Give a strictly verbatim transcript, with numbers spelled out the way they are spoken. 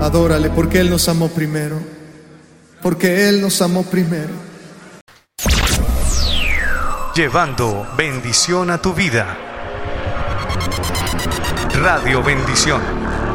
Adórale porque Él nos amó primero. Porque Él nos amó primero. Llevando bendición a tu vida. Radio Bendición.